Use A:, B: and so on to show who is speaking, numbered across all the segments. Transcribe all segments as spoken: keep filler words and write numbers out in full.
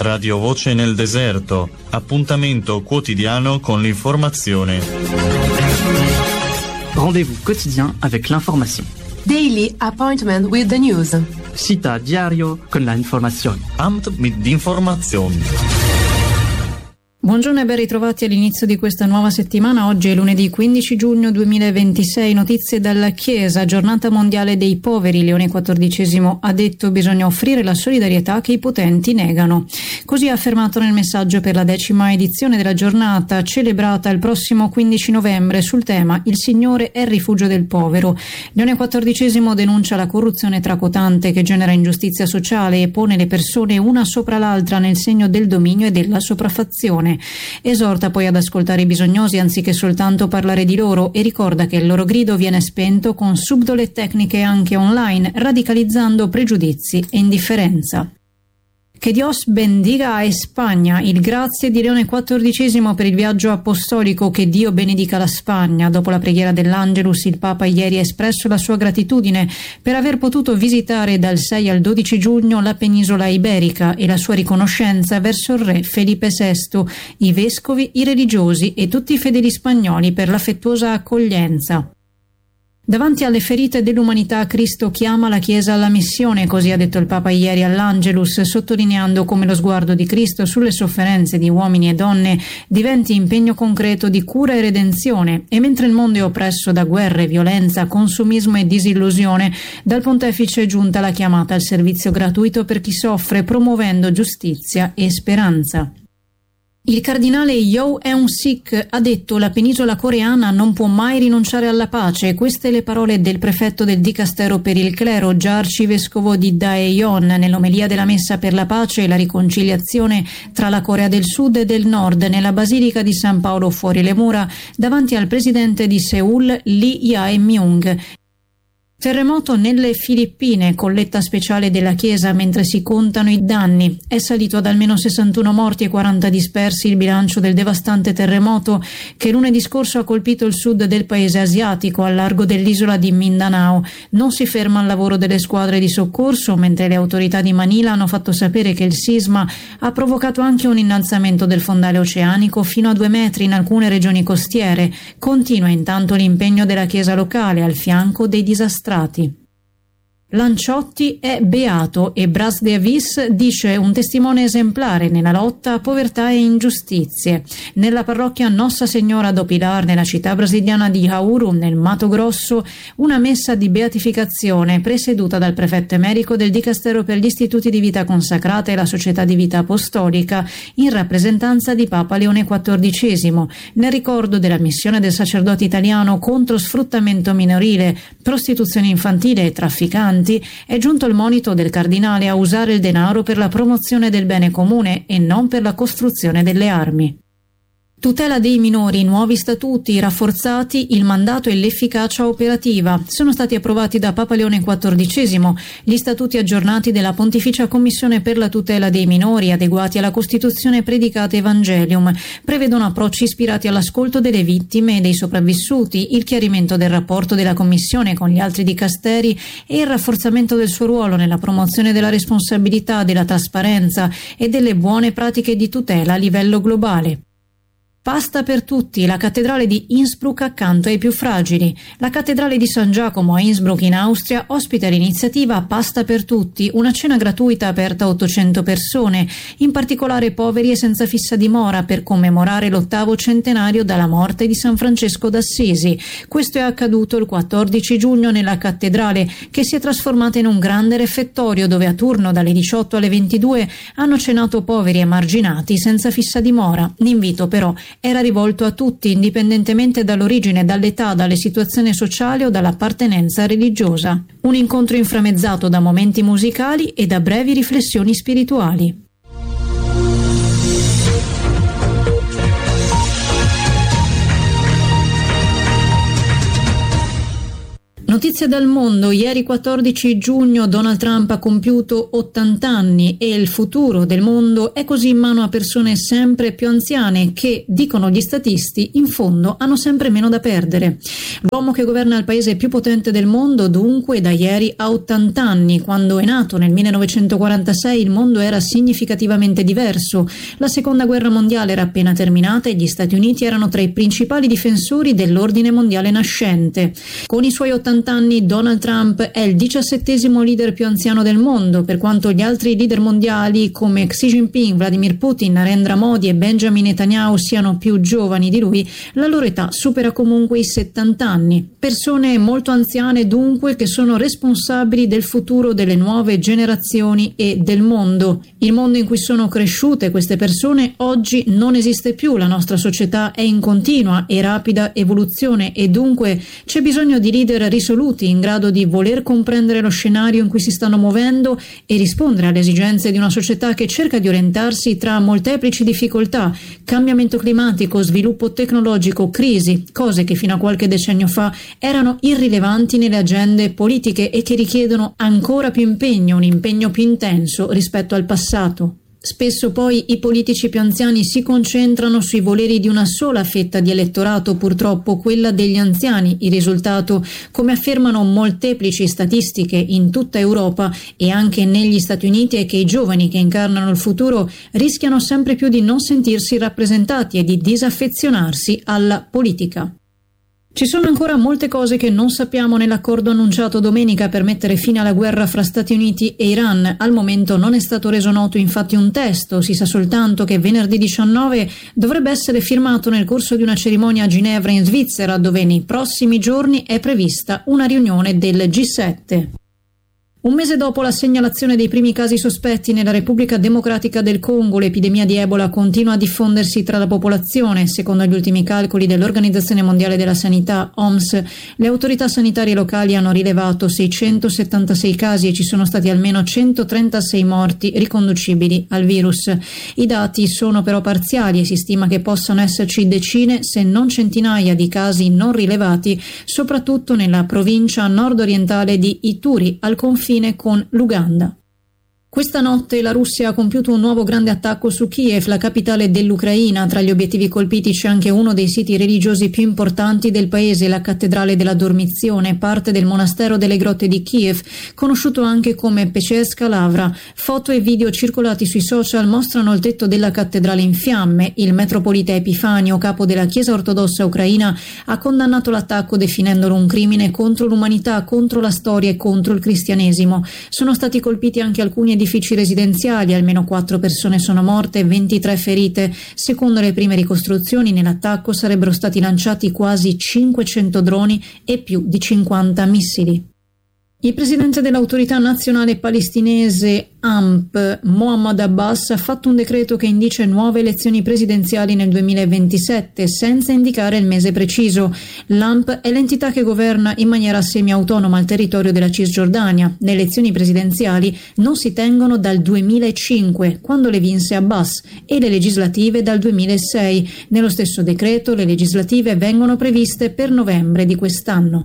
A: Radio Voce nel deserto, appuntamento quotidiano con l'informazione.
B: Rendez-vous quotidien avec l'information.
C: Daily appointment with the news.
B: Cita diario con la informazione.
A: Amt mit informazioni.
D: Buongiorno e ben ritrovati all'inizio di questa nuova settimana. Oggi è lunedì quindici giugno duemilaventisei. Notizie dalla Chiesa, giornata mondiale dei poveri. Leone quattordicesimo ha detto: bisogna offrire la solidarietà che i potenti negano. Così ha affermato nel messaggio per la decima edizione della giornata, celebrata il prossimo quindici novembre, sul tema "Il Signore è il rifugio del povero". Leone quattordicesimo denuncia la corruzione tracotante che genera ingiustizia sociale e pone le persone una sopra l'altra nel segno del dominio e della sopraffazione. Esorta poi ad ascoltare i bisognosi anziché soltanto parlare di loro e ricorda che il loro grido viene spento con subdole tecniche anche online, radicalizzando pregiudizi e indifferenza. Che Dios bendiga a Spagna, il grazie di Leone quattordicesimo per il viaggio apostolico. Che Dio benedica la Spagna. Dopo la preghiera dell'Angelus, il Papa ieri ha espresso la sua gratitudine per aver potuto visitare dal sei al dodici giugno la penisola iberica e la sua riconoscenza verso il re Felipe sesto, i vescovi, i religiosi e tutti i fedeli spagnoli per l'affettuosa accoglienza. Davanti alle ferite dell'umanità, Cristo chiama la Chiesa alla missione, così ha detto il Papa ieri all'Angelus, sottolineando come lo sguardo di Cristo sulle sofferenze di uomini e donne diventi impegno concreto di cura e redenzione. E mentre il mondo è oppresso da guerre, violenza, consumismo e disillusione, dal Pontefice è giunta la chiamata al servizio gratuito per chi soffre, promuovendo giustizia e speranza. Il cardinale Yow Eun-sik ha detto: la penisola coreana non può mai rinunciare alla pace. Queste le parole del prefetto del Dicastero per il clero, già arcivescovo di Daejeon, nell'omelia della messa per la pace e la riconciliazione tra la Corea del Sud e del Nord nella Basilica di San Paolo fuori le mura, davanti al presidente di Seul Lee Jae-myung. Terremoto nelle Filippine, colletta speciale della Chiesa mentre si contano i danni. È salito ad almeno sessantuno morti e quaranta dispersi il bilancio del devastante terremoto che lunedì scorso ha colpito il sud del paese asiatico, al largo dell'isola di Mindanao. Non si ferma il lavoro delle squadre di soccorso, mentre le autorità di Manila hanno fatto sapere che il sisma ha provocato anche un innalzamento del fondale oceanico fino a due metri in alcune regioni costiere. Continua intanto l'impegno della Chiesa locale al fianco dei disastrati. Lanciotti è beato e Bras de Avis dice: un testimone esemplare nella lotta a povertà e ingiustizie. Nella parrocchia Nossa Signora do Pilar, nella città brasiliana di Jauru, nel Mato Grosso, una messa di beatificazione presieduta dal prefetto emerico del Dicastero per gli istituti di vita consacrata e la società di vita apostolica, in rappresentanza di Papa Leone quattordicesimo, nel ricordo della missione del sacerdote italiano contro sfruttamento minorile, prostituzione infantile e trafficanti. È giunto il monito del cardinale a usare il denaro per la promozione del bene comune e non per la costruzione delle armi. Tutela dei minori, nuovi statuti rafforzati, il mandato e l'efficacia operativa. Sono stati approvati da Papa Leone quattordicesimo gli statuti aggiornati della Pontificia Commissione per la tutela dei minori, adeguati alla Costituzione Predicate Evangelium. Prevedono approcci ispirati all'ascolto delle vittime e dei sopravvissuti, il chiarimento del rapporto della Commissione con gli altri dicasteri e il rafforzamento del suo ruolo nella promozione della responsabilità, della trasparenza e delle buone pratiche di tutela a livello globale. Pasta per tutti, la cattedrale di Innsbruck accanto ai più fragili. La cattedrale di San Giacomo a Innsbruck in Austria ospita l'iniziativa Pasta per tutti, una cena gratuita aperta a ottocento persone, in particolare poveri e senza fissa dimora, per commemorare l'ottavo centenario dalla morte di San Francesco d'Assisi. Questo è accaduto il quattordici giugno nella cattedrale, che si è trasformata in un grande refettorio dove a turno dalle diciotto alle ventidue hanno cenato poveri e emarginati senza fissa dimora. L'invito però era rivolto a tutti, indipendentemente dall'origine, dall'età, dalle situazioni sociali o dall'appartenenza religiosa. Un incontro inframmezzato da momenti musicali e da brevi riflessioni spirituali. Notizie dal mondo. Ieri quattordici giugno Donald Trump ha compiuto ottanta anni e il futuro del mondo è così in mano a persone sempre più anziane che, dicono gli statisti, in fondo hanno sempre meno da perdere. L'uomo che governa il paese più potente del mondo dunque da ieri ha ottanta anni. Quando è nato nel millenovecentoquarantasei il mondo era significativamente diverso. La seconda guerra mondiale era appena terminata e gli Stati Uniti erano tra i principali difensori dell'ordine mondiale nascente. Con i suoi ottanta anni Donald Trump è il diciassettesimo leader più anziano del mondo, per quanto gli altri leader mondiali come Xi Jinping, Vladimir Putin, Narendra Modi e Benjamin Netanyahu siano più giovani di lui, la loro età supera comunque i settanta anni. Persone molto anziane dunque che sono responsabili del futuro delle nuove generazioni e del mondo. Il mondo in cui sono cresciute queste persone oggi non esiste più, la nostra società è in continua e rapida evoluzione e dunque c'è bisogno di leader risoluti in grado di voler comprendere lo scenario in cui si stanno muovendo e rispondere alle esigenze di una società che cerca di orientarsi tra molteplici difficoltà, cambiamento climatico, sviluppo tecnologico, crisi, cose che fino a qualche decennio fa erano irrilevanti nelle agende politiche e che richiedono ancora più impegno, un impegno più intenso rispetto al passato. Spesso poi i politici più anziani si concentrano sui voleri di una sola fetta di elettorato, purtroppo quella degli anziani. Il risultato, come affermano molteplici statistiche in tutta Europa e anche negli Stati Uniti, è che i giovani che incarnano il futuro rischiano sempre più di non sentirsi rappresentati e di disaffezionarsi alla politica. Ci sono ancora molte cose che non sappiamo nell'accordo annunciato domenica per mettere fine alla guerra fra Stati Uniti e Iran. Al momento non è stato reso noto infatti un testo, si sa soltanto che venerdì diciannove dovrebbe essere firmato nel corso di una cerimonia a Ginevra in Svizzera, dove nei prossimi giorni è prevista una riunione del G sette. Un mese dopo la segnalazione dei primi casi sospetti nella Repubblica Democratica del Congo, l'epidemia di Ebola continua a diffondersi tra la popolazione. Secondo gli ultimi calcoli dell'Organizzazione Mondiale della Sanità, O M S, le autorità sanitarie locali hanno rilevato seicentosettantasei casi e ci sono stati almeno centotrentasei morti riconducibili al virus. I dati sono però parziali e si stima che possano esserci decine, se non centinaia, di casi non rilevati, soprattutto nella provincia nord-orientale di Ituri, al confine con l'Uganda. Questa notte la Russia ha compiuto un nuovo grande attacco su Kiev, la capitale dell'Ucraina. Tra gli obiettivi colpiti c'è anche uno dei siti religiosi più importanti del paese, la Cattedrale della Dormizione, parte del monastero delle grotte di Kiev, conosciuto anche come Pečerska Lavra. Foto e video circolati sui social mostrano il tetto della cattedrale in fiamme. Il metropolita Epifanio, capo della Chiesa ortodossa ucraina, ha condannato l'attacco definendolo un crimine contro l'umanità, contro la storia e contro il cristianesimo. Sono stati colpiti anche alcuni edifici residenziali, almeno quattro persone sono morte e ventitré ferite. Secondo le prime ricostruzioni, nell'attacco sarebbero stati lanciati quasi cinquecento droni e più di cinquanta missili. Il presidente dell'autorità nazionale palestinese A M P, Mohammed Abbas, ha fatto un decreto che indice nuove elezioni presidenziali nel duemilaventisette senza indicare il mese preciso. L'A M P è l'entità che governa in maniera semi-autonoma il territorio della Cisgiordania. Le elezioni presidenziali non si tengono dal duemilacinque, quando le vinse Abbas, e le legislative dal duemilasei. Nello stesso decreto le legislative vengono previste per novembre di quest'anno.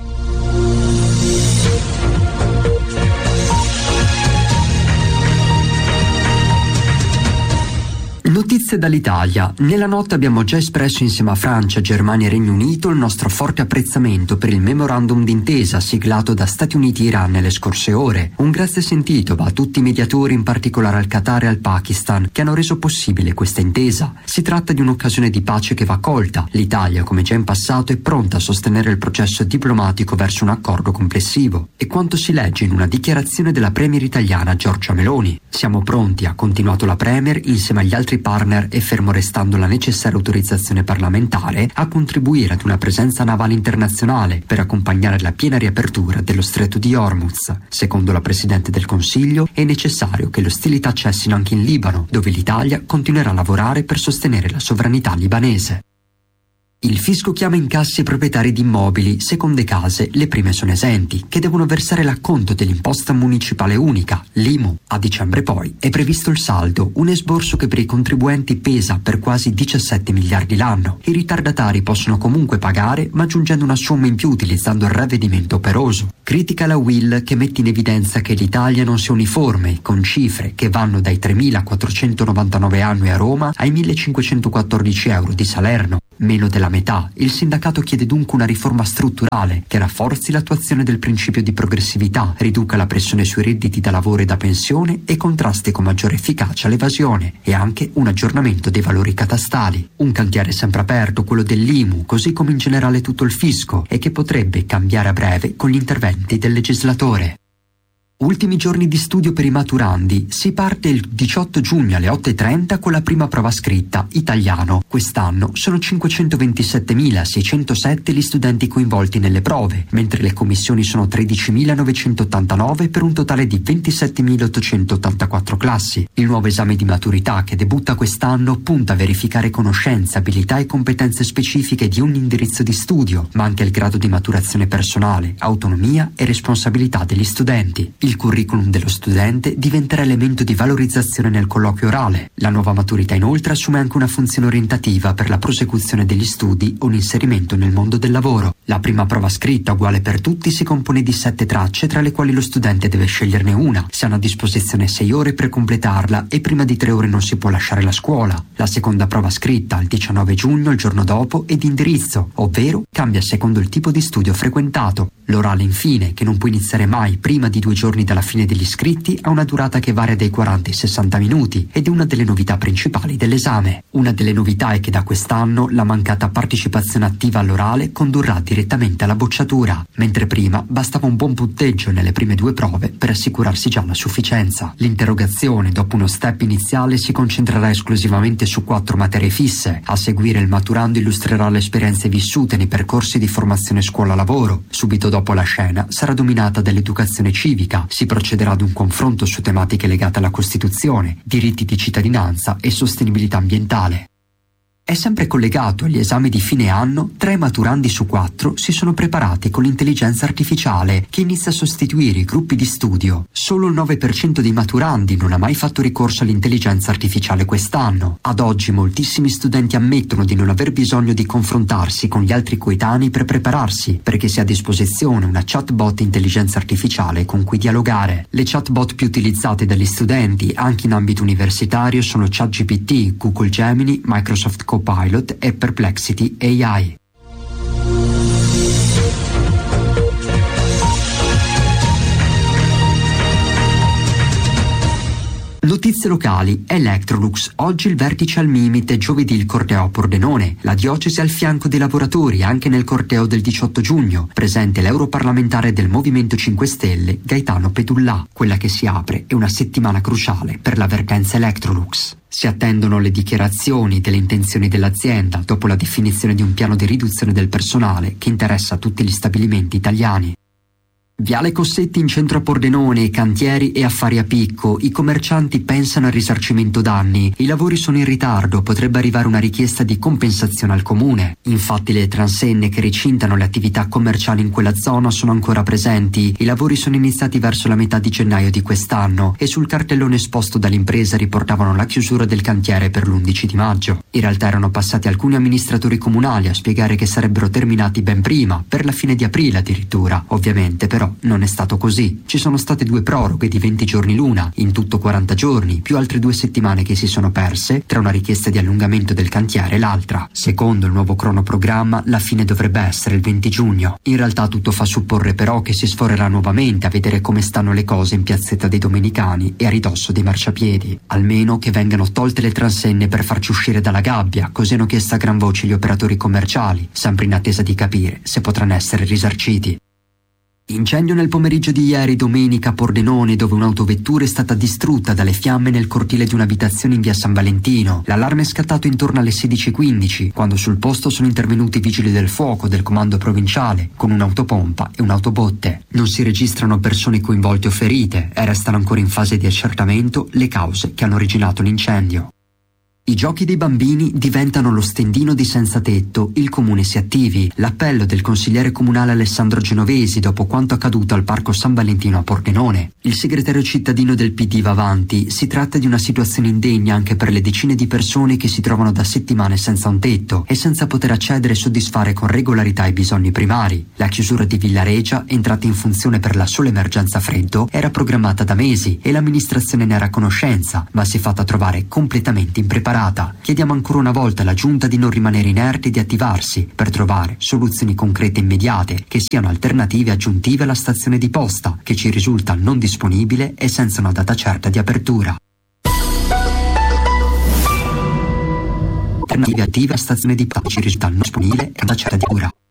E: Notizie dall'Italia. Nella notte abbiamo già espresso insieme a Francia, Germania e Regno Unito il nostro forte apprezzamento per il memorandum d'intesa siglato da Stati Uniti e Iran nelle scorse ore. Un grazie sentito va a tutti i mediatori, in particolare al Qatar e al Pakistan, che hanno reso possibile questa intesa. Si tratta di un'occasione di pace che va colta. L'Italia, come già in passato, è pronta a sostenere il processo diplomatico verso un accordo complessivo. E quanto si legge in una dichiarazione della premier italiana Giorgia Meloni. Siamo pronti, ha continuato la premier, insieme agli altri partner e fermo restando la necessaria autorizzazione parlamentare, a contribuire ad una presenza navale internazionale per accompagnare la piena riapertura dello stretto di Hormuz. Secondo la Presidente del Consiglio è necessario che le ostilità cessino anche in Libano, dove l'Italia continuerà a lavorare per sostenere la sovranità libanese. Il fisco chiama incassi ai proprietari di immobili, seconde case, le prime sono esenti, che devono versare l'acconto dell'imposta municipale unica, l'I M U. A dicembre poi è previsto il saldo, un esborso che per i contribuenti pesa per quasi diciassette miliardi l'anno. I ritardatari possono comunque pagare, ma aggiungendo una somma in più utilizzando il ravvedimento operoso. Critica la U I L che mette in evidenza che l'Italia non sia uniforme, con cifre che vanno dai tremilaquattrocentonovantanove annui a Roma ai millecinquecentoquattordici euro di Salerno. Meno della metà. Il sindacato chiede dunque una riforma strutturale che rafforzi l'attuazione del principio di progressività, riduca la pressione sui redditi da lavoro e da pensione e contrasti con maggiore efficacia l'evasione, e anche un aggiornamento dei valori catastali. Un cantiere sempre aperto, quello dell'I M U, così come in generale tutto il fisco, e che potrebbe cambiare a breve con gli interventi del legislatore. Ultimi giorni di studio per i maturandi. Si parte il diciotto giugno alle otto e trenta con la prima prova scritta, italiano. Quest'anno sono cinquecentoventisettemilaseicentosette gli studenti coinvolti nelle prove, mentre le commissioni sono tredicimilanovecentottantanove per un totale di ventisettemilaottocentottantaquattro classi. Il nuovo esame di maturità che debutta quest'anno punta a verificare conoscenze, abilità e competenze specifiche di un indirizzo di studio, ma anche il grado di maturazione personale, autonomia e responsabilità degli studenti. Il curriculum dello studente diventerà elemento di valorizzazione nel colloquio orale. La nuova maturità inoltre assume anche una funzione orientativa per la prosecuzione degli studi o un inserimento nel mondo del lavoro. La prima prova scritta, uguale per tutti, si compone di sette tracce, tra le quali lo studente deve sceglierne una. Si hanno a disposizione sei ore per completarla e prima di tre ore non si può lasciare la scuola. La seconda prova scritta, il diciannove giugno, il giorno dopo, è di indirizzo, ovvero cambia secondo il tipo di studio frequentato. L'orale, infine, che non può iniziare mai prima di due giorni dalla fine degli iscritti, ha una durata che varia dai quaranta ai sessanta minuti ed è una delle novità principali dell'esame. Una delle novità è che da quest'anno la mancata partecipazione attiva all'orale condurrà direttamente alla bocciatura, mentre prima bastava un buon punteggio nelle prime due prove per assicurarsi già la sufficienza. L'interrogazione, dopo uno step iniziale, si concentrerà esclusivamente su quattro materie fisse. A seguire il maturando illustrerà le esperienze vissute nei percorsi di formazione scuola-lavoro. Subito dopo la scena sarà dominata dall'educazione civica. Si procederà ad un confronto su tematiche legate alla Costituzione, diritti di cittadinanza e sostenibilità ambientale. È sempre collegato agli esami di fine anno, tre maturandi su quattro si sono preparati con l'intelligenza artificiale, che inizia a sostituire i gruppi di studio. Solo il nove per cento dei maturandi non ha mai fatto ricorso all'intelligenza artificiale quest'anno. Ad oggi moltissimi studenti ammettono di non aver bisogno di confrontarsi con gli altri coetanei per prepararsi, perché si ha a disposizione una chatbot intelligenza artificiale con cui dialogare. Le chatbot più utilizzate dagli studenti, anche in ambito universitario, sono ChatGPT, Google Gemini, Microsoft Copilot e Perplexity A I. Notizie locali. Electrolux. Oggi il vertice al Mimit e giovedì il corteo a Pordenone. La diocesi al fianco dei lavoratori anche nel corteo del diciotto giugno. Presente l'europarlamentare del Movimento cinque Stelle, Gaetano Pedullà. Quella che si apre è una settimana cruciale per la vertenza Electrolux. Si attendono le dichiarazioni delle intenzioni dell'azienda dopo la definizione di un piano di riduzione del personale che interessa tutti gli stabilimenti italiani. Viale Cossetti in centro a Pordenone, cantieri e affari a picco. I commercianti pensano al risarcimento danni. I lavori sono in ritardo, potrebbe arrivare una richiesta di compensazione al comune. Infatti le transenne che recintano le attività commerciali in quella zona sono ancora presenti. I lavori sono iniziati verso la metà di gennaio di quest'anno e sul cartellone esposto dall'impresa riportavano la chiusura del cantiere per l'undici di maggio. In realtà erano passati alcuni amministratori comunali a spiegare che sarebbero terminati ben prima, per la fine di aprile addirittura. Ovviamente però non è stato così. Ci sono state due proroghe di venti giorni l'una, in tutto quaranta giorni, più altre due settimane che si sono perse tra una richiesta di allungamento del cantiere e l'altra. Secondo il nuovo cronoprogramma, la fine dovrebbe essere il venti giugno. In realtà tutto fa supporre però che si sforerà nuovamente a vedere come stanno le cose in piazzetta dei Domenicani e a ridosso dei marciapiedi. Almeno che vengano tolte le transenne per farci uscire dalla gabbia, così hanno chiesto a gran voce gli operatori commerciali, sempre in attesa di capire se potranno essere risarciti. Incendio nel pomeriggio di ieri, domenica, a Pordenone, dove un'autovettura è stata distrutta dalle fiamme nel cortile di un'abitazione in via San Valentino. L'allarme è scattato intorno alle sedici e quindici, quando sul posto sono intervenuti i vigili del fuoco del comando provinciale, con un'autopompa e un'autobotte. Non si registrano persone coinvolte o ferite e restano ancora in fase di accertamento le cause che hanno originato l'incendio. I giochi dei bambini diventano lo stendino di senza tetto, il comune si attivi. L'appello del consigliere comunale Alessandro Genovesi dopo quanto accaduto al Parco San Valentino a Pordenone. Il segretario cittadino del P D va avanti. Si tratta di una situazione indegna anche per le decine di persone che si trovano da settimane senza un tetto e senza poter accedere e soddisfare con regolarità i bisogni primari. La chiusura di Villaregia, entrata in funzione per la sola emergenza freddo, era programmata da mesi e l'amministrazione ne era a conoscenza, ma si è fatta trovare completamente impreparata. Chiediamo ancora una volta alla Giunta di non rimanere inerte e di attivarsi per trovare soluzioni concrete e immediate che siano alternative aggiuntive alla stazione di posta, che ci risulta non disponibile e senza una data certa di apertura. Alternative attive alla stazione di posta ci risulta non disponibile e una data certa di apertura.